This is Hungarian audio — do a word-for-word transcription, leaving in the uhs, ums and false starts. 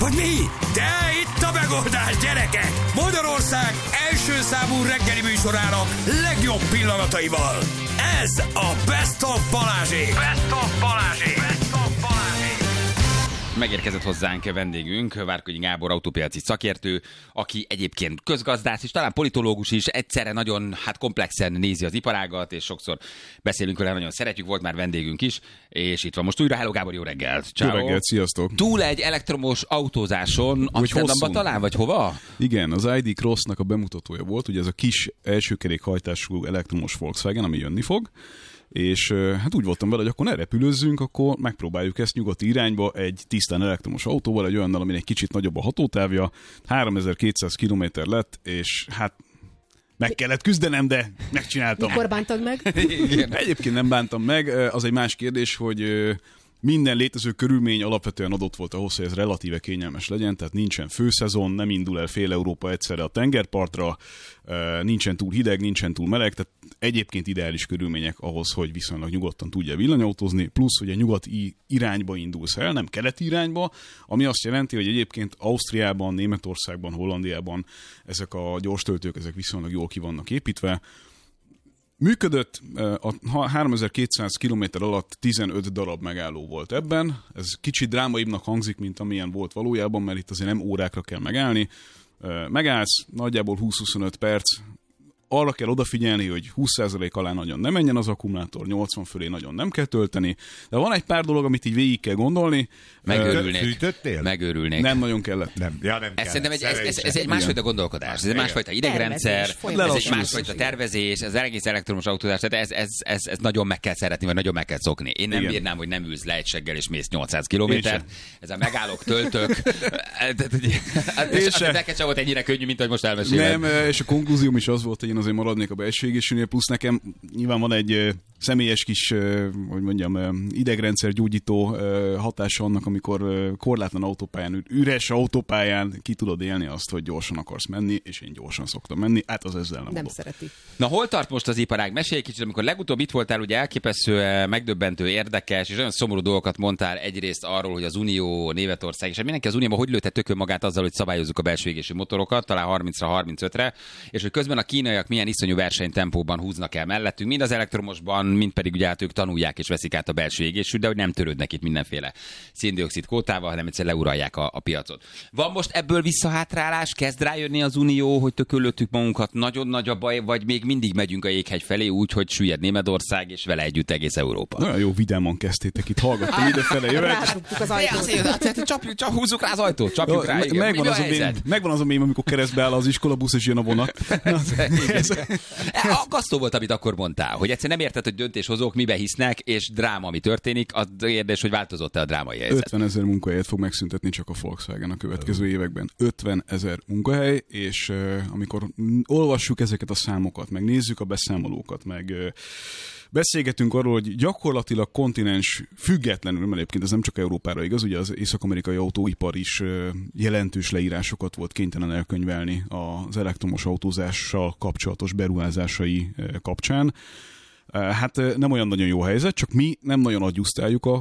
Vagy mi? De itt a megoldás, gyerekek! Magyarország első számú reggeli műsorának legjobb pillanataival. Ez a Best of Balázsék! Best of Balázsék! Best of Balázsék! Megérkezett hozzánk vendégünk, Várkonyi Gábor autópiaci szakértő, aki egyébként közgazdász és talán politológus is, egyszerre nagyon hát komplexen nézi az iparágat, és sokszor beszélünk vele, nagyon szeretjük, volt már vendégünk is, és itt van most újra. Hello Gábor, jó reggelt! Ciao. Jó reggelt, sziasztok! Túl egy elektromos autózáson, Amsterdamba talán, vagy hova? Igen, az i dé Crossnak a bemutatója volt, ugye ez a kis elsőkerékhajtású elektromos Volkswagen, ami jönni fog, és hát úgy voltam vele, hogy akkor ne repülőzzünk, akkor megpróbáljuk ezt nyugati irányba egy tisztán elektromos autóval, egy olyannal, aminek kicsit nagyobb a hatótávja, háromezer-kétszáz kilométer lett, és hát meg kellett küzdenem, de megcsináltam. Mikor bántad meg? Egyébként nem bántam meg, az egy más kérdés, hogy minden létező körülmény alapvetően adott volt ahhoz, hogy ez relatíve kényelmes legyen, tehát nincsen főszezon, nem indul el fél Európa egyszerre a tengerpartra, nincsen túl hideg, nincsen túl meleg, tehát egyébként ideális körülmények ahhoz, hogy viszonylag nyugodtan tudja villanyautózni, plusz ugye nyugati irányba indulsz el, nem keleti irányba, ami azt jelenti, hogy egyébként Ausztriában, Németországban, Hollandiában ezek a gyorstöltők, ezek viszonylag jól ki vannak építve. Működött, a háromezer-kétszáz kilométer alatt tizenöt darab megálló volt ebben. Ez kicsit drámaibbnak hangzik, mint amilyen volt valójában, mert itt azért nem órákra kell megállni. Megállsz, nagyjából húsz-huszonöt perc. Arra kell odafigyelni, hogy húsz százalék alá nagyon nem menjen az akkumulátor, nyolcvan fölé nagyon nem kell tölteni. De van egy pár dolog, amit így végig kell gondolni. Megőrülnék. Fűtöttél? Megőrülnék. Nem nagyon kellett. Nem, ja, nem ez, kell. egy, ez, ez, ez egy másfajta gondolkodás, ez egy másfajta idegrendszer, ez egy másfajta tervezés, ez egész elektromos autózás, tehát ez, ez, ez, ez nagyon meg kell szeretni, vagy nagyon meg kell szokni. Én nem Igen. bírnám, hogy nem ülsz le egy seggel és mész nyolcszáz kilométert. Ez a megállók, töltök. És neked sem volt ennyire könnyű, mint ahogy most elmeséled. Nem, és a konklúzióm is az volt, hogy én azért maradnék a belső égésűnél, plusz nekem nyilván van egy személyes kis, hogy mondjam, idegrendszer gyógyító hatása annak, amikor korlátlan autópályán, üres autópályán ki tudod élni azt, hogy gyorsan akarsz menni, és én gyorsan szoktam menni, hát az ezzel nem Nem adott. szereti. Na hol tart most az iparág? Mesélj kicsit, amikor legutóbb itt voltál, ugye elképesztő, megdöbbentő, érdekes, és olyan szomorú dolgokat mondtál egyrészt arról, hogy az Unió, Németország, és mindenki az Unióban hogy lőtte tökön magát azzal, hogy szabályozzuk a belső égésű motorokat, talán harmincra harmincötre, és hogy közben a kínaiak milyen iszonyú versenytempóban húznak el mellettünk, mind az elektromosban, mind pedig ugye hát ők tanulják és veszik át a belső égésű, de hogy nem törődnek itt mindenféle szén-dioxid kvótával, hanem egyszer leuralják a, a piacot. Van most ebből visszahátrálás, kezd rájönni az Unió, hogy tökölöttük magunkat, nagyon nagy a baj, vagy még mindig megyünk a jéghegy felé úgy, hogy süllyed Németország, és vele együtt egész Európa. Nagyon jó vidáman kezdtétek itt, hallgattam idefele jövet. Rárugtuk az ajtót. Csapjuk, csak húzzuk rá az ajtót, csapjuk rá. Igen. Megvan az, a mém, megvan az a mém, amikor keresztbe áll az iskolabusz, és jön a vonat. Aggasztó volt, amit akkor mondtál, hogy egyszer nem érted, hogy döntéshozók mibe hisznek, és dráma, ami történik, az kérdés, hogy változott-e a drámai helyzet. ötven ezer munkahelyet fog megszüntetni csak a Volkswagen a következő években. ötven ezer munkahely, és uh, amikor olvassuk ezeket a számokat, meg nézzük a beszámolókat, meg uh, beszélgetünk arról, hogy gyakorlatilag kontinens függetlenül, mert egyébként ez nem csak Európára igaz, ugye az észak-amerikai autóipar is uh, jelentős leírásokat volt kénytelen elkönyvelni az elektromos autózással kapcsolatos beruházásai uh, kapcsán. Hát nem olyan nagyon jó helyzet, csak mi nem nagyon adjusztáljuk a